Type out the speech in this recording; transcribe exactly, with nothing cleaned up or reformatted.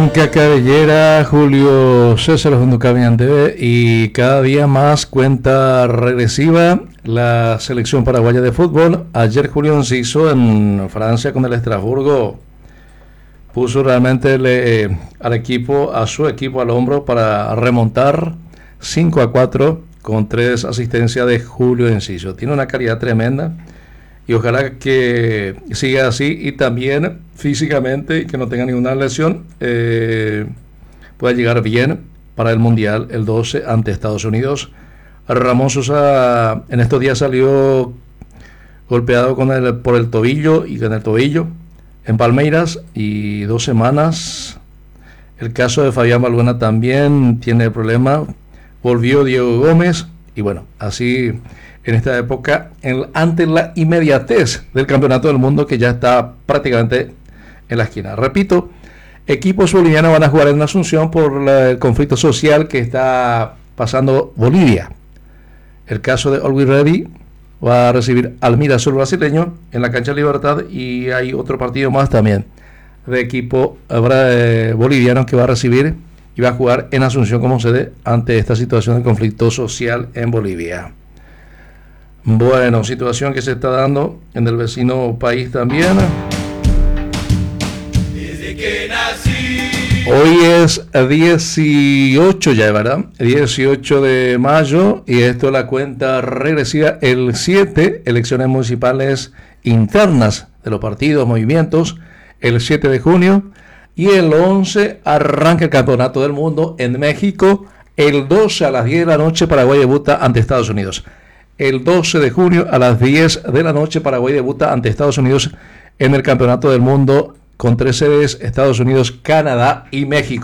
Blanca Cabellera, Julio César junto a T V y cada día más cuenta regresiva la selección paraguaya de fútbol. Ayer Julio se hizo en Francia con el Estrasburgo, puso realmente le, al equipo, a su equipo al hombro para remontar cinco a cuatro con tres asistencias de Julio Enciso. Tiene una calidad tremenda y ojalá que siga así y también físicamente y que no tenga ninguna lesión, eh, pueda llegar bien para el Mundial el doce ante Estados Unidos. Ramón Sosa en estos días salió golpeado con el, por el tobillo y con el tobillo en Palmeiras y dos semanas. El caso de Fabián Balbuena también tiene problema. Volvió Diego Gómez y bueno, así en esta época, en, ante la inmediatez del Campeonato del Mundo que ya está prácticamente en la esquina. Repito, equipos bolivianos van a jugar en Asunción por la, el conflicto social que está pasando Bolivia. El caso de Always Ready va a recibir al Mirasol brasileño en la cancha Libertad y hay otro partido más también de equipo eh, boliviano que va a recibir y va a jugar en Asunción como sede ante esta situación de conflicto social en Bolivia. Bueno, situación que se está dando en el vecino país también. Desde que nací. Hoy es dieciocho ya, ¿verdad? dieciocho de mayo y esto es la cuenta regresiva. El siete, elecciones municipales internas de los partidos, movimientos, el siete de junio. Y el once arranca el Campeonato del Mundo en México. El doce a las diez de la noche Paraguay debuta ante Estados Unidos. El doce de junio a las diez de la noche Paraguay debuta ante Estados Unidos en el Campeonato del Mundo con tres sedes: Estados Unidos, Canadá y México.